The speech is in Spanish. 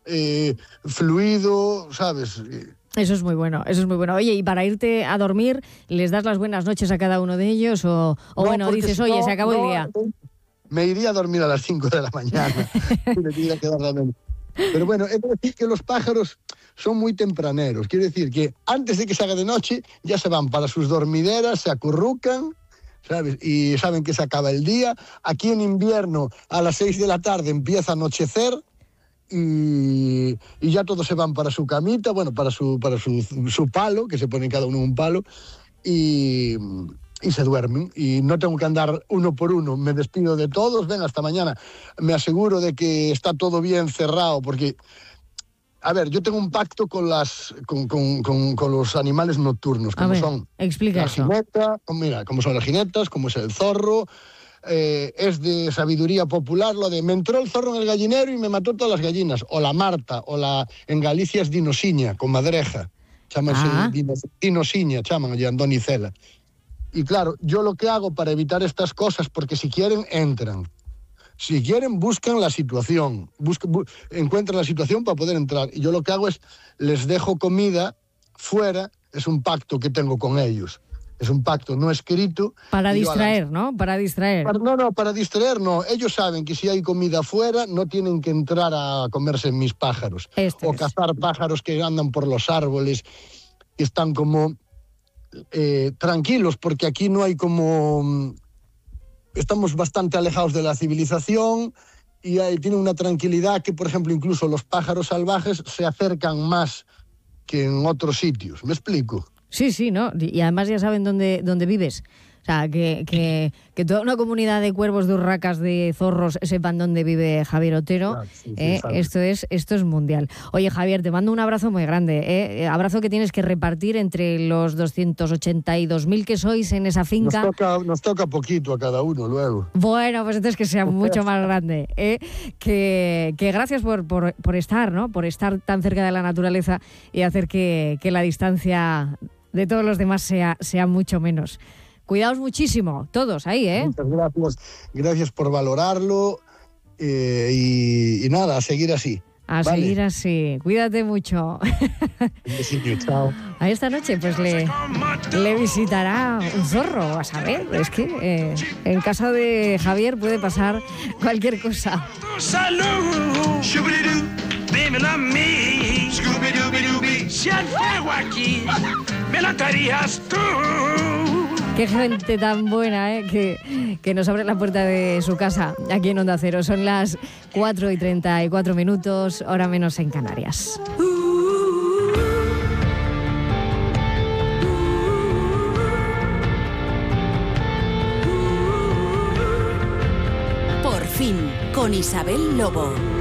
fluido, ¿sabes? Eso es muy bueno, eso es muy bueno. Oye, y para irte a dormir, ¿les das las buenas noches a cada uno de ellos? O No, bueno, dices, si oye, no, se acabó el día. Me iría a dormir a las 5 de la mañana. Me tendría que dar la mente. Pero bueno, es decir que los pájaros son muy tempraneros. Quiere decir que antes de que se haga de noche, ya se van para sus dormideras, se acurrucan, ¿sabes? Y saben que se acaba el día. Aquí en invierno, a las 6 de la tarde empieza a anochecer y ya todos se van para su camita, bueno, para su palo, que se ponen cada uno un palo, y se duermen. Y no tengo que andar uno por uno. Me despido de todos, ven, hasta mañana. Me aseguro de que está todo bien cerrado, porque, a ver, yo tengo un pacto con los animales nocturnos, como son explica la jineta, mira, como son las jinetas, como es el zorro. Es de sabiduría popular lo de me entró el zorro en el gallinero y me mató todas las gallinas, o la marta, en Galicia es dinosiña, con madreja, chámanse dinosiña, chaman allí Andonicela. Y claro, yo lo que hago para evitar estas cosas, porque si quieren, entran. Si quieren, buscan la situación, encuentran la situación para poder entrar. Y yo lo que hago es, les dejo comida fuera, es un pacto que tengo con ellos. Es un pacto no escrito. Para distraer, ¿no? Para distraer. Para distraer no. Ellos saben que si hay comida fuera, no tienen que entrar a comerse mis pájaros. Cazar pájaros que andan por los árboles, que están como tranquilos, porque aquí no hay como... Estamos bastante alejados de la civilización y tienen una tranquilidad que, por ejemplo, incluso los pájaros salvajes se acercan más que en otros sitios. ¿Me explico? Sí, ¿no? Y además ya saben dónde vives. O sea, que toda una comunidad de cuervos, de urracas, de zorros sepan dónde vive Javier Otero. Claro, sí, esto es mundial. Oye, Javier, te mando un abrazo muy grande. Abrazo que tienes que repartir entre los 282.000 que sois en esa finca. Nos toca poquito a cada uno luego. Bueno, pues entonces que sea mucho más grande. Que gracias por estar, ¿no? Por estar tan cerca de la naturaleza y hacer que la distancia de todos los demás sea mucho menos. Cuidaos muchísimo, todos ahí, ¿eh? Muchas gracias. Gracias por valorarlo y nada, a seguir así. Seguir así. Cuídate mucho. Un besillo, chao. A esta noche pues le visitará un zorro, a saber. Es que en casa de Javier puede pasar cualquier cosa. Salud, dímelo a mí. Si al fuego aquí me la darías tú. Qué gente tan buena, que nos abre la puerta de su casa aquí en Onda Cero. Son las 4:34, hora menos en Canarias. Por fin, con Isabel Lobo.